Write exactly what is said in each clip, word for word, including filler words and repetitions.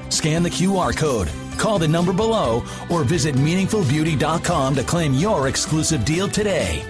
Scan the Q R code, call the number below, or visit meaningful beauty dot com to claim your exclusive deal today.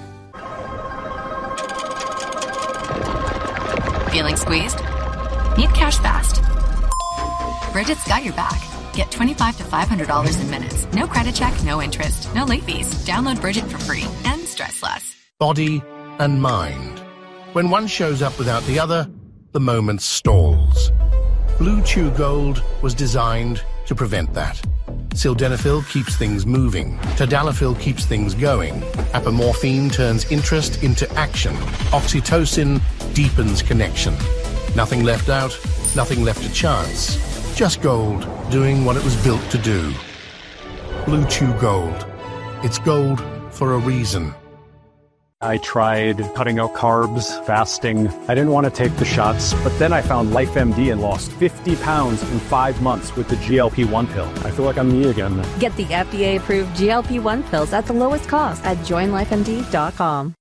Feeling squeezed? Need cash fast? Bridget's got your back. Get twenty-five to five hundred dollars in minutes. No credit check, no interest, no late fees. Download Bridget for free and stress less. Body and mind. When one shows up without the other, the moment stalls. Blue Chew Gold was designed to prevent that. Sildenafil keeps things moving. Tadalafil keeps things going. Apomorphine turns interest into action. Oxytocin deepens connection. Nothing left out, nothing left to chance. Just gold doing what it was built to do. Blue Chew Gold. It's gold for a reason. I tried cutting out carbs, fasting. I didn't want to take the shots, but then I found LifeMD and lost fifty pounds in five months with the G L P one pill. I feel like I'm me again. Get the F D A-approved G L P one pills at the lowest cost at join life M D dot com.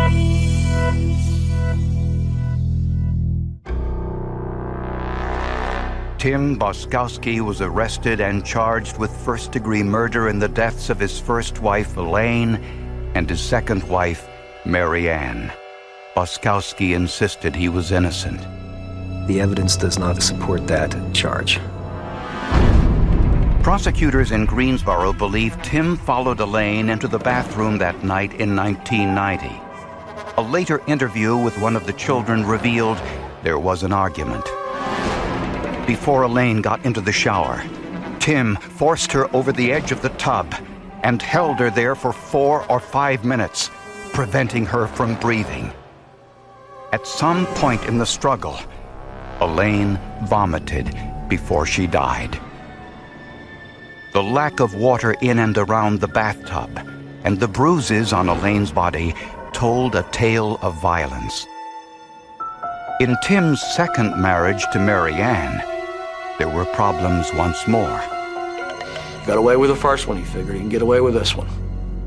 Tim Boskowski was arrested and charged with first-degree murder in the deaths of his first wife, Elaine, and his second wife, Mary Ann. Boskowski insisted he was innocent. The evidence does not support that charge. Prosecutors in Greensboro believe Tim followed Elaine into the bathroom that night in nineteen ninety. A later interview with one of the children revealed there was an argument. Before Elaine got into the shower, Tim forced her over the edge of the tub and held her there for four or five minutes, preventing her from breathing. At some point in the struggle, Elaine vomited before she died. The lack of water in and around the bathtub and the bruises on Elaine's body told a tale of violence. In Tim's second marriage to Mary Ann, there were problems once more. Got away with the first one, he figured he can get away with this one.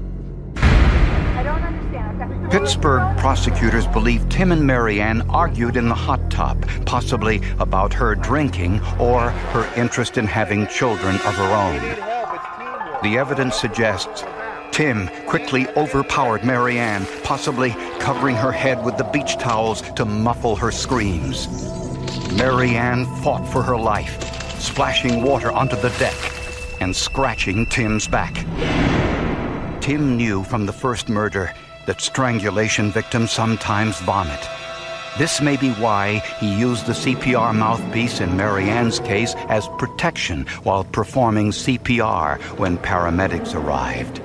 Pittsburgh prosecutors believe Tim and Mary Ann argued in the hot tub, possibly about her drinking or her interest in having children of her own. The evidence suggests Tim quickly overpowered Mary Ann, possibly covering her head with the beach towels to muffle her screams. Mary Ann fought for her life, splashing water onto the deck and scratching Tim's back. Tim knew from the first murder that strangulation victims sometimes vomit. This may be why he used the C P R mouthpiece in Mary Ann's case as protection while performing C P R when paramedics arrived.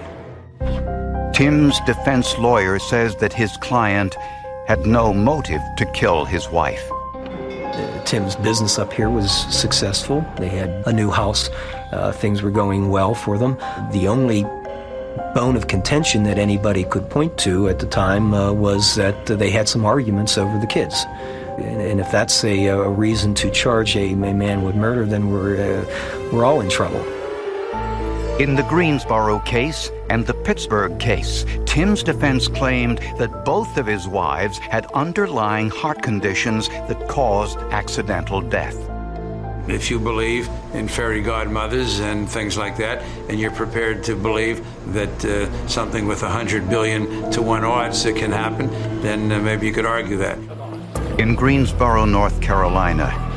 Tim's defense lawyer says that his client had no motive to kill his wife. Uh, Tim's business up here was successful. They had a new house. Uh, things were going well for them. The only bone of contention that anybody could point to at the time uh, was that uh, they had some arguments over the kids. And, and if that's a, a reason to charge a, a man with murder, then we're, uh, we're all in trouble. In the Greensboro case and the Pittsburgh case, Tim's defense claimed that both of his wives had underlying heart conditions that caused accidental death. If you believe in fairy godmothers and things like that, and you're prepared to believe that uh, something with one hundred billion to one odds that can happen, then uh, maybe you could argue that. In Greensboro, North Carolina,